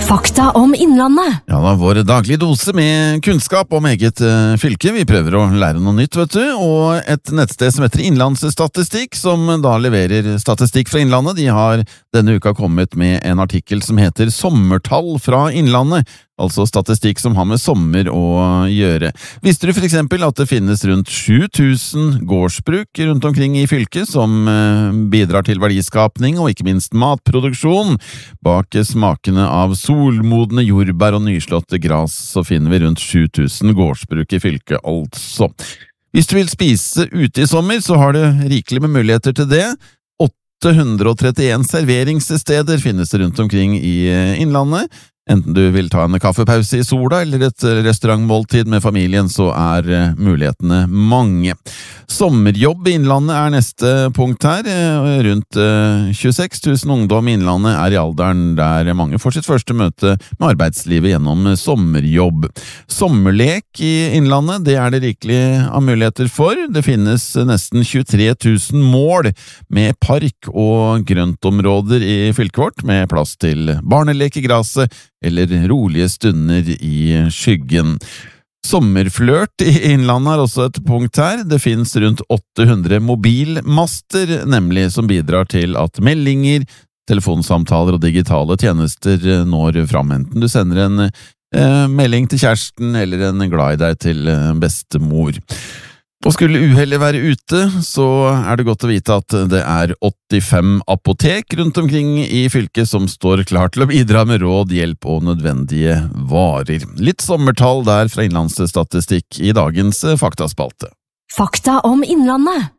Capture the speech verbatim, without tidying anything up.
Fakta om Innlandet. Ja da, vår daglige dose med kunnskap om eget uh, fylke. Vi prøver å lære noe nytt, vet du. Og et nettsted som heter Innlandsstatistikk, som da leverer statistikk fra Innlandet, de har denne uka kommet med en artikkel som heter Sommertall fra Innlandet. Altså statistikk som har med sommer å gjøre. Visste du for eksempel at det finnes rundt sju tusen gårdsbruk rundt omkring i fylket som bidrar til verdiskapning og ikke minst matproduksjon? Bak smakene av solmodne jordbær og nyslåtte gras så finner vi rundt sju tusen gårdsbruk i fylket, altså. Hvis du vil spise ute i sommer, så har du rikelig med muligheter til det. åtte hundre og trettien serveringssteder finnes det rundt omkring i Innlandet. Enten du vil ta en kaffepause i sola eller et restaurantmåltid med familien, så er mulighetene mange. Sommerjobb i Innlandet er neste punkt her. Rundt tjueseks tusen ungdom i Innlandet er i alderen der mange får sitt første møte med arbeidslivet gjennom sommerjobb. Sommerlek i Innlandet, det er det rikelig av muligheter for. Det finnes nesten tjuetre tusen mål med park- og grøntområder i fylket vårt, med plass til barnelek i graset, eller rolige stunder i skyggen. Sommerflørt i Innlandet er også et punkt her. Det finnes rundt åtte hundre mobilmaster, nemlig, som bidrar til at meldinger, telefonsamtaler og digitale tjenester når fram, enten du sender en eh, melding til kjæresten eller en glad i deg til bestemor. Og skulle uhellet være ute, så er det godt å vite at det er åttifem apotek rundt omkring i fylket som står klar til å bidra med råd, hjelp og nødvendige varer. Litt sommertall der fra Innlandsstatistikk i dagens faktaspalte. Fakta om Innlandet.